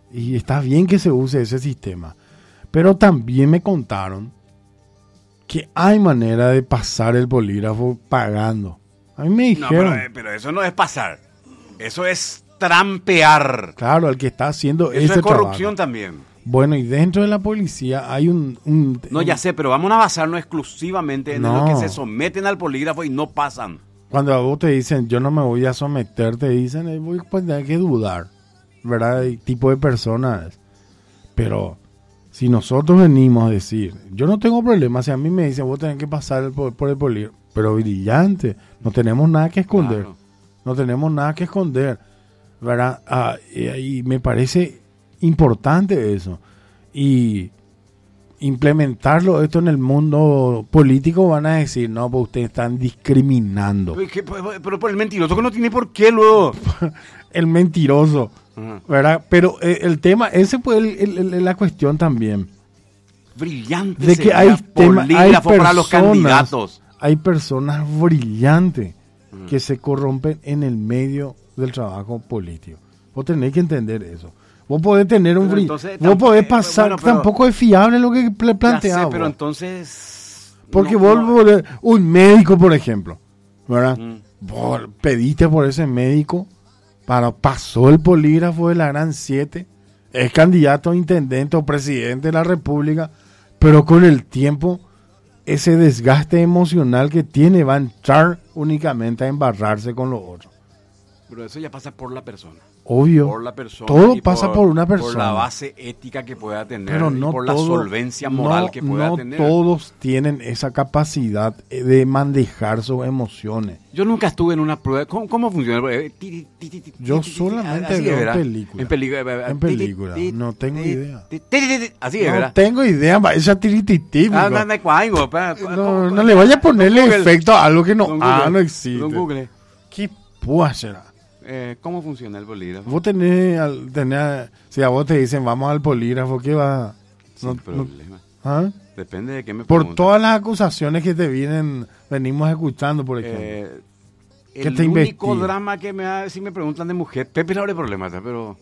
Y está bien que se use ese sistema. Pero también me contaron que hay manera de pasar el polígrafo pagando. A mí me dijeron... No, pero eso no es pasar. Eso es trampear. Claro, el que está haciendo eso ese es corrupción trabajo. también. Bueno, y dentro de la policía hay No, ya sé, pero vamos a basarnos exclusivamente en lo que se someten al polígrafo y no pasan. Cuando a vos te dicen, yo no me voy a someter, te dicen, voy a tener que dudar, ¿verdad? El tipo de personas. Pero si nosotros venimos a decir, yo no tengo problema, si a mí me dicen, vos tenés que pasar por el polígrafo, pero brillante, no tenemos nada que esconder. Claro. No tenemos nada que esconder, ¿verdad? Y me parece importante eso. Y implementarlo esto en el mundo político, van a decir, no, pues ustedes están discriminando. Pero por el mentiroso que no tiene por qué luego. El mentiroso, ¿verdad? Pero el tema, ese fue la cuestión también. Brillante. De que hay personas para los candidatos. Hay personas brillantes que se corrompen en el medio del trabajo político. Vos tenés que entender eso. Vos podés tener un brillo. Vos podés pasar. Bueno, tampoco es fiable lo que planteaba. Pero entonces. Porque vos, un médico, por ejemplo, ¿verdad? Vos pediste por ese médico, pasó el polígrafo de la Gran 7, es candidato a intendente o presidente de la República, pero con el tiempo, ese desgaste emocional que tiene va a entrar únicamente a embarrarse con los otros. Pero eso ya pasa por la persona. Obvio. Por la persona. Todo pasa por una persona. Por la base ética que pueda tener. Pero no por la solvencia moral que pueda tener. No todos tienen esa capacidad de manejar sus emociones. Yo nunca estuve en una prueba. ¿Cómo funciona? Yo solamente veo en película. En película. No tengo idea. Así es, ¿verdad? No tengo idea. Esa tiritití. No le vaya a ponerle efecto a algo que no existe. ¿Qué puede ser? ¿Cómo funciona el polígrafo? Vos tenés si a vos te dicen vamos al polígrafo, ¿qué va? Sin problema. ¿Ah? Depende de qué me preguntas. Por todas las acusaciones que venimos escuchando, por ejemplo. El único drama que si me preguntan de mujer, Pepe no habrá problemas, pero...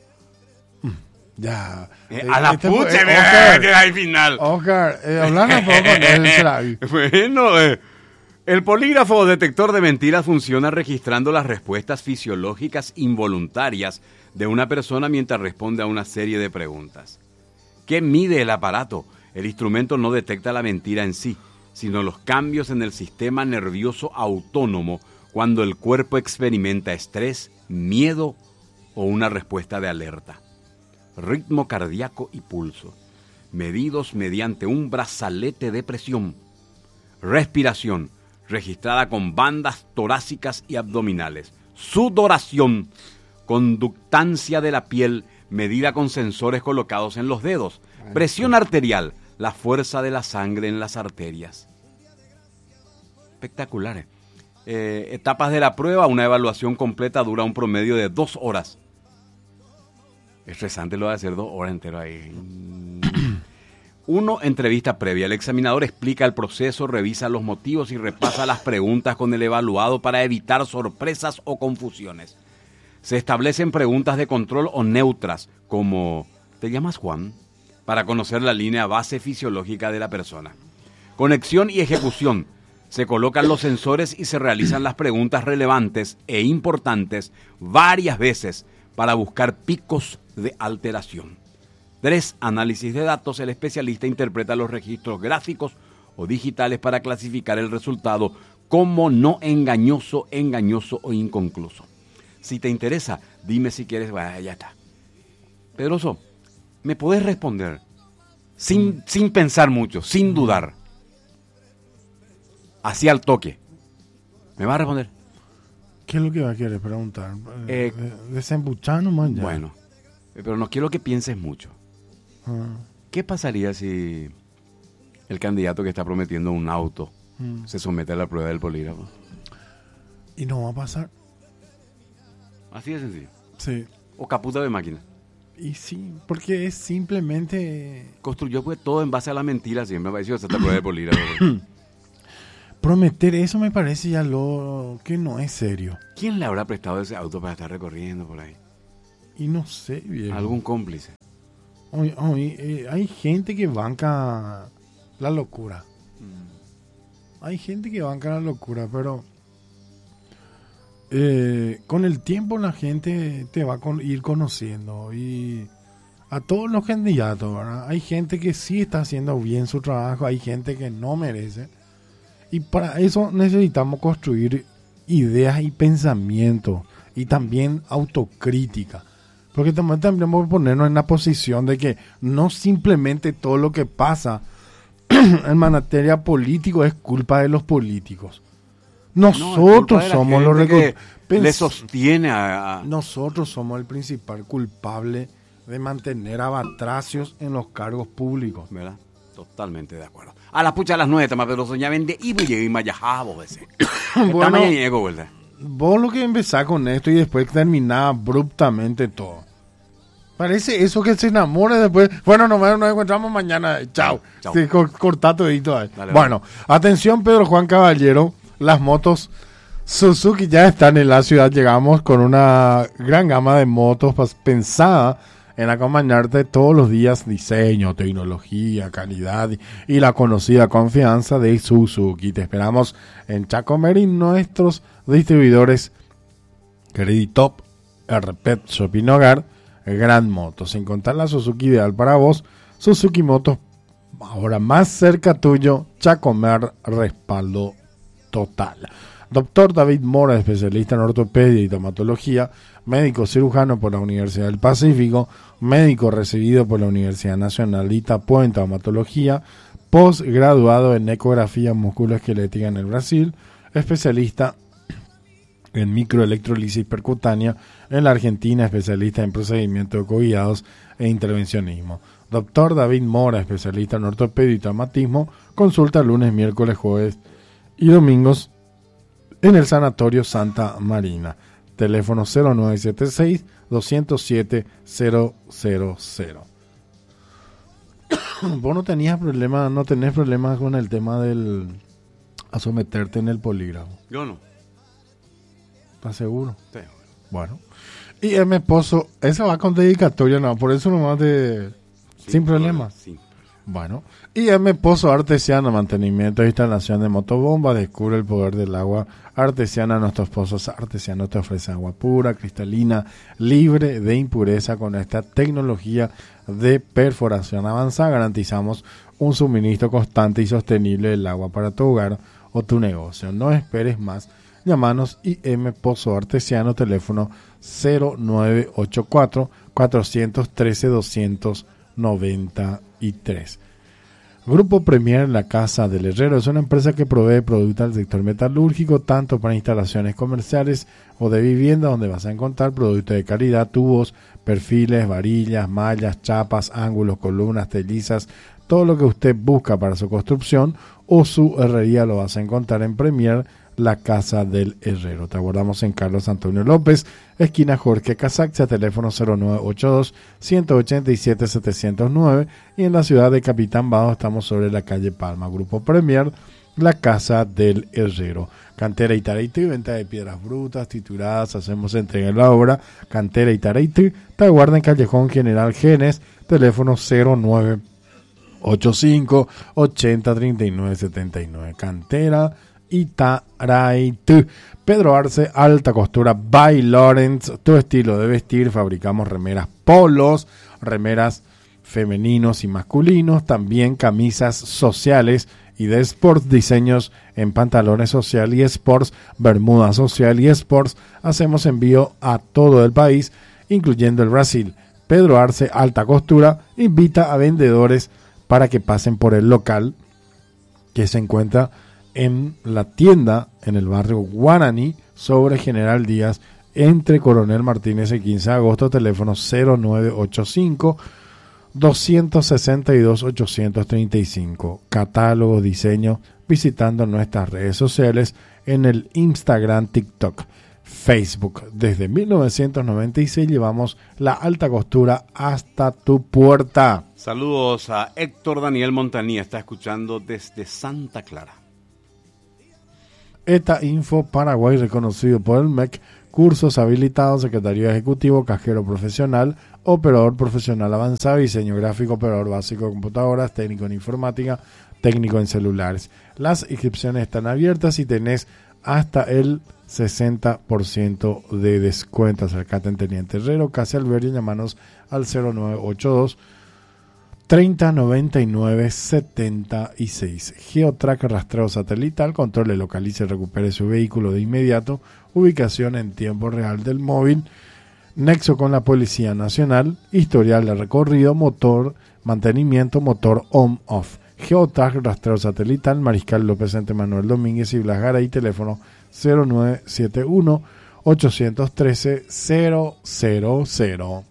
Ya. A la pucha, que hay final. Oscar, hablando un poco de él. Bueno, el polígrafo o detector de mentiras funciona registrando las respuestas fisiológicas involuntarias de una persona mientras responde a una serie de preguntas. ¿Qué mide el aparato? El instrumento no detecta la mentira en sí, sino los cambios en el sistema nervioso autónomo cuando el cuerpo experimenta estrés, miedo o una respuesta de alerta. Ritmo cardíaco y pulso, medidos mediante un brazalete de presión. Respiración, registrada con bandas torácicas y abdominales. Sudoración, conductancia de la piel, medida con sensores colocados en los dedos. Presión arterial, la fuerza de la sangre en las arterias. Espectaculares. Etapas de la prueba, una evaluación completa dura un promedio de 2 horas. Estresante lo de hacer 2 horas enteras ahí. 1. Entrevista previa. El examinador explica el proceso, revisa los motivos y repasa las preguntas con el evaluado para evitar sorpresas o confusiones. Se establecen preguntas de control o neutras, como ¿te llamas Juan?, para conocer la línea base fisiológica de la persona. Conexión y ejecución. Se colocan los sensores y se realizan las preguntas relevantes e importantes varias veces para buscar picos de alteración. 3. Análisis de datos. El especialista interpreta los registros gráficos o digitales para clasificar el resultado como no engañoso o inconcluso. Si te interesa, dime si quieres. Bueno, ya está. Pedroso, ¿me podés responder? Sin pensar mucho, sin dudar. Así al toque. ¿Me vas a responder? ¿Qué es lo que va a querer preguntar? Desembuchar nomás ya. Bueno, pero no quiero que pienses mucho. ¿Qué pasaría si el candidato que está prometiendo un auto se somete a la prueba del polígrafo? Y no va a pasar. Así de sencillo. Sí. O caputa de máquina. Y sí, porque es simplemente... Construyó pues todo en base a la mentira, siempre me pareció esta prueba del polígrafo. Prometer eso me parece ya lo que no es serio. ¿Quién le habrá prestado ese auto para estar recorriendo por ahí? Y no sé, viejo. ¿Algún cómplice? Hay gente que banca la locura. Hay gente que banca la locura, pero con el tiempo la gente te va a ir conociendo. Y a todos los candidatos, ¿verdad? Hay gente que sí está haciendo bien su trabajo, hay gente que no merece. Y para eso necesitamos construir ideas y pensamientos y también autocrítica. Porque también tenemos que ponernos en la posición de que no simplemente todo lo que pasa en materia político es culpa de los políticos. Nosotros somos los que le sostiene a... Nosotros somos el principal culpable de mantener a batracios en los cargos públicos. ¿Verdad? Totalmente de acuerdo. A la pucha a las 9, Tomás Pedro Soña vende y llegué y mayajabo ese. Bueno, vos lo que empezás con esto y después terminás abruptamente todo. Parece eso que se enamora después. Bueno, nos encontramos mañana. Chao. Sí, corta todito ahí. Dale, bueno, atención Pedro Juan Caballero. Las motos Suzuki ya están en la ciudad. Llegamos con una gran gama de motos pensada en acompañarte todos los días. Diseño, tecnología, calidad y la conocida confianza de Suzuki. Te esperamos en Chacomer y nuestros distribuidores Creditop, Repet Shopping Hogar, Gran Motos. Sin contar la Suzuki ideal para vos, Suzuki Motos ahora más cerca tuyo. Chacomer, respaldo total. Doctor David Mora, especialista en ortopedia y traumatología, médico cirujano por la Universidad del Pacífico, médico recibido por la Universidad Nacional de Itapuã en traumatología, postgraduado en ecografía musculoesquelética en el Brasil, especialista en microelectrolisis percutánea en la Argentina, especialista en procedimientos ecoguiados e intervencionismo. Doctor David Mora, especialista en ortopedia y traumatismo, consulta lunes, miércoles, jueves y domingos en el Sanatorio Santa Marina. Teléfono 0976-207-000. Vos no tenés problemas con el tema del a someterte en el polígrafo. Yo no. ¿Estás seguro? Sí. Bueno. Y mi esposo, esa va con dedicatoria, no, por eso nomás sin problema. Sí. Bueno, y mi esposo artesiano, mantenimiento e instalación de motobomba, descubre el poder del agua artesiana. Nuestros pozos artesianos te ofrecen agua pura, cristalina, libre de impureza. Con esta tecnología de perforación avanzada garantizamos un suministro constante y sostenible del agua para tu hogar o tu negocio. No esperes más. Llámanos IM Pozo Artesiano, teléfono 0984 413 293. Grupo Premier, la Casa del Herrero, es una empresa que provee productos al sector metalúrgico, tanto para instalaciones comerciales o de vivienda, donde vas a encontrar productos de calidad, tubos, perfiles, varillas, mallas, chapas, ángulos, columnas, telizas, todo lo que usted busca para su construcción o su herrería lo vas a encontrar en Premier, la Casa del Herrero. Te aguardamos en Carlos Antonio López, esquina Jorge Casaxia, teléfono 0982-187-709, y en la ciudad de Capitán Bado estamos sobre la calle Palma. Grupo Premier, la Casa del Herrero. Cantera y Tareití, venta de piedras brutas, tituladas, hacemos entrega en la obra. Cantera y Tareití, te aguarda en Callejón General Genes, teléfono 0985 80 39 79. Cantera Itaraitú. Pedro Arce, alta costura by Lawrence, tu estilo de vestir. Fabricamos remeras polos, remeras femeninos y masculinos, también camisas sociales y de sports, diseños en pantalones social y sports, bermuda social y sports. Hacemos envío a todo el país, incluyendo el Brasil. Pedro Arce, alta costura, invita a vendedores para que pasen por el local que se encuentra en la tienda en el barrio Guaraní sobre General Díaz entre Coronel Martínez y 15 de agosto, teléfono 0985 262 835. Catálogo, diseño, visitando nuestras redes sociales en el Instagram, TikTok, Facebook. Desde 1996 llevamos la alta costura hasta tu puerta. Saludos a Héctor Daniel Montanía, está escuchando desde Santa Clara. ETA Info Paraguay, reconocido por el MEC, cursos habilitados, secretario ejecutivo, cajero profesional, operador profesional avanzado, diseño gráfico, operador básico de computadoras, técnico en informática, técnico en celulares. Las inscripciones están abiertas y tenés hasta el 60% de descuento. Acercate en Teniente Herrero, Casa Alberio, llamanos al 0982 30 99 76. Geotrack rastreo satelital, controle, localice y recupere su vehículo de inmediato. Ubicación en tiempo real del móvil. Nexo con la Policía Nacional. Historial de recorrido, motor, mantenimiento, motor on-off. Geotrack rastreo satelital, Mariscal López Ente Manuel Domínguez y Blas Garay, teléfono 0971 813 000.